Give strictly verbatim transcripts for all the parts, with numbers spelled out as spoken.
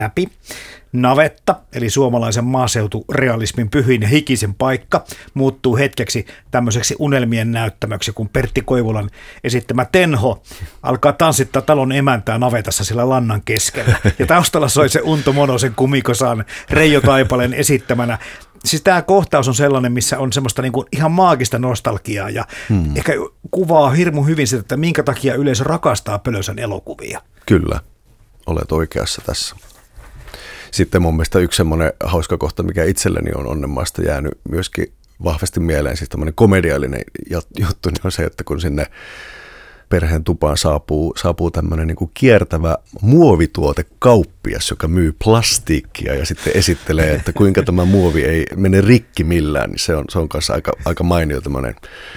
läpi. Navetta, eli suomalaisen maaseuturealismin pyhin ja hikisen paikka, muuttuu hetkeksi tämmöiseksi unelmien näyttämöksi, kun Pertti Koivulan esittämä Tenho alkaa tanssittaa talon emäntää navetassa sillä lannan keskellä. Ja taustalla soi se Unto Monosen Kumikosan Reijo Taipaleen esittämänä. Siis tämä kohtaus on sellainen, missä on semmoista niinku ihan maagista nostalgiaa ja hmm. ehkä kuvaa hirmu hyvin sitä, että minkä takia yleisö rakastaa Pölösen elokuvia. Kyllä, olet oikeassa tässä. Sitten mun mielestä yksi semmoinen hauska kohta, mikä itselleni on onnenmaasta jäänyt myöskin vahvasti mieleen, siis tämmöinen komediallinen juttu, niin on se, että kun sinne perheen tupaan saapuu, saapuu tämmöinen niin kuin kiertävä muovituotekauppias, joka myy plastiikkia ja sitten esittelee, että kuinka tämä muovi ei mene rikki millään, niin se on, se on kanssa aika, aika mainio tämmöinen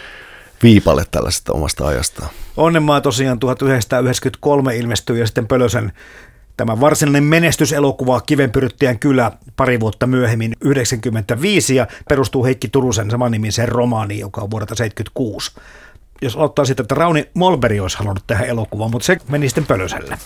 viipale tällaisesta omasta ajastaan. Onnenmaa tosiaan tuhatyhdeksänsataayhdeksänkymmentäkolme ilmestyi ja sitten Pölösen tämä varsinainen menestyselokuva Kivenpyryttäjän kylä pari vuotta myöhemmin yhdeksänkymmentäviisi ja perustuu Heikki Turusen samannimiseen romaaniin, joka on vuodelta seitsemänkymmentäkuusi. Jos aloittaa siitä, että Rauni Molberg olisi halunnut tehdä elokuvan, mutta se meni sitten Pölöselle.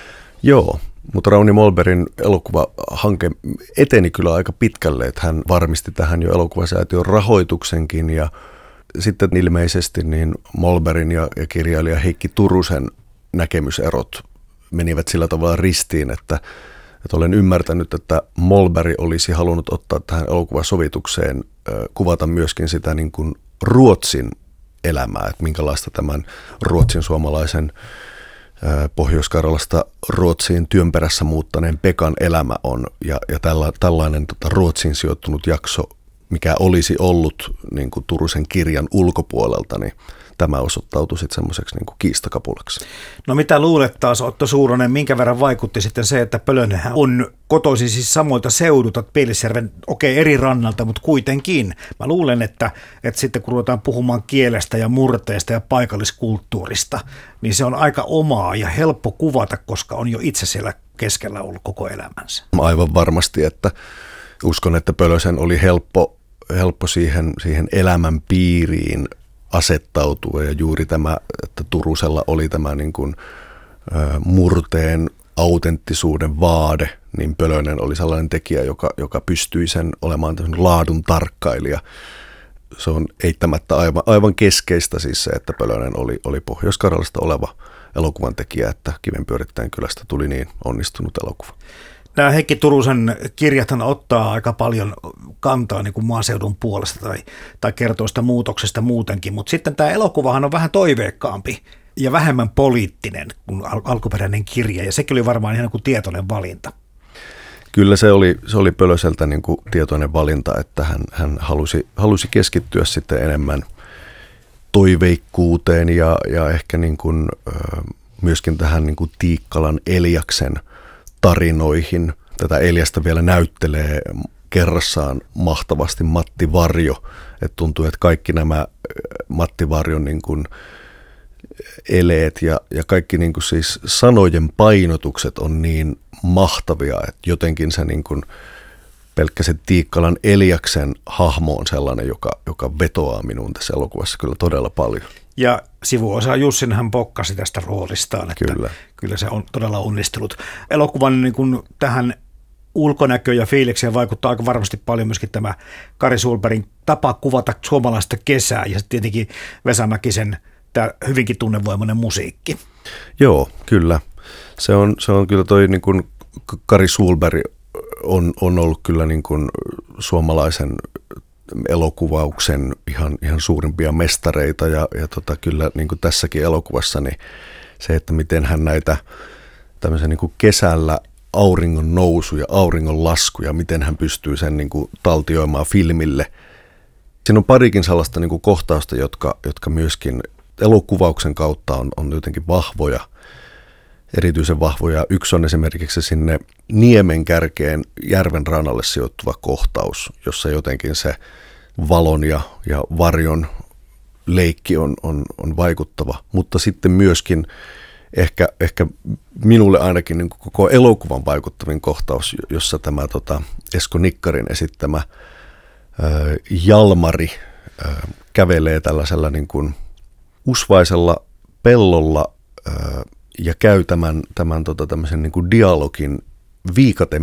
Joo, mutta Rauni Molbergin elokuvahanke eteni kyllä aika pitkälle, että hän varmisti tähän jo elokuvasäätiön rahoituksenkin ja sitten ilmeisesti niin Molbergin ja, ja kirjailija Heikki Turusen näkemyserot menivät sillä tavalla ristiin, että, että olen ymmärtänyt, että Molberg olisi halunnut ottaa tähän elokuvasovitukseen äh, kuvata myöskin sitä niin kuin Ruotsin elämää, että minkälaista tämän ruotsin suomalaisen äh, Pohjois-Karjalasta Ruotsiin työn perässä muuttaneen Pekan elämä on. Ja, ja tälla, tällainen tota, Ruotsiin sijoittunut jakso, mikä olisi ollut niin kuin Turusen kirjan ulkopuolelta, niin tämä osoittautui sitten semmoiseksi niin kuin kiistakapulaksi. No mitä luulet taas, Otto Suuronen, minkä verran vaikutti sitten se, että Pölönenhän on kotoisin siis samoilta seudulta, Pielisjärven, okei okay, eri rannalta, mutta kuitenkin. Mä luulen, että, että sitten kun ruvetaan puhumaan kielestä ja murteesta ja paikalliskulttuurista, niin se on aika omaa ja helppo kuvata, koska on jo itse siellä keskellä ollut koko elämänsä. Aivan varmasti, että uskon, että Pölösen oli helppo, helppo siihen, siihen elämän piiriin asettautua ja juuri tämä, että Turusella oli tämä niin kuin, ä, murteen autenttisuuden vaade, niin Pölönen oli sellainen tekijä, joka, joka pystyi sen olemaan laadun tarkkailija. Se on eittämättä aivan, aivan keskeistä siis se, että Pölönen oli, oli Pohjois-Karjalasta oleva elokuvan tekijä, että Kivenpyörittäjän kylästä tuli niin onnistunut elokuva. Nämä Heikki Turusen kirjathan ottaa aika paljon kantaa niin kuin maaseudun puolesta tai, tai kertoo sitä muutoksesta muutenkin, mutta sitten tämä elokuvahan on vähän toiveikkaampi ja vähemmän poliittinen kuin al- alkuperäinen kirja, ja sekin oli varmaan ihan kuin tietoinen valinta. Kyllä se oli, se oli Pölöseltä niin kuin tietoinen valinta, että hän, hän halusi, halusi keskittyä sitten enemmän toiveikkuuteen ja, ja ehkä niin kuin, myöskin tähän niin kuin Tiikkalan Eliaksen tarinoihin. Tätä Eliasta vielä näyttelee kerrassaan mahtavasti Matti Varjo. Et tuntuu, että kaikki nämä Matti Varjon niin kuin eleet ja, ja kaikki niin kuin siis sanojen painotukset on niin mahtavia, että jotenkin se niin kuin pelkkä se Tiikkalan Eliaksen hahmo on sellainen, joka, joka vetoaa minuun tässä elokuvassa kyllä todella paljon. Ja sivuosa Jussin hän pokkasi tästä roolistaan, että kyllä, kyllä se on todella onnistunut. Elokuvan niin kuin tähän ulkonäköön ja fiilikseen vaikuttaa aika varmasti paljon myöskin tämä Kari Sulbergin tapa kuvata suomalaista kesää ja sitten tietenkin Vesa Mäkisen tämä hyvinkin tunnevoimainen musiikki. Joo, kyllä. Se on, se on kyllä toi niin kuin Kari Sulberg on, on ollut kyllä niin kuin suomalaisen elokuvauksen ihan, ihan suurimpia mestareita ja, ja tota, kyllä niin kuin tässäkin elokuvassa niin se, että miten hän näitä tämmöisen niin kuin kesällä auringon nousu ja auringon lasku ja miten hän pystyy sen niin kuin taltioimaan filmille. Siinä on parikin sellaista niin kuin kohtausta, jotka, jotka myöskin elokuvauksen kautta on, on jotenkin vahvoja, erityisen vahvoja. Yksi on esimerkiksi sinne niemen kärkeen järven rannalle sijoittuva kohtaus, jossa jotenkin se valon ja, ja varjon leikki on, on, on vaikuttava, mutta sitten myöskin ehkä, ehkä minulle ainakin niin koko elokuvan vaikuttavin kohtaus, jossa tämä tota, Esko Nikkarin esittämä ää, Jalmari ää, kävelee tällaisella niin kuin usvaisella pellolla ää, ja käy tämän, tämän tota, tämmöisen niin kuin dialogin viikaten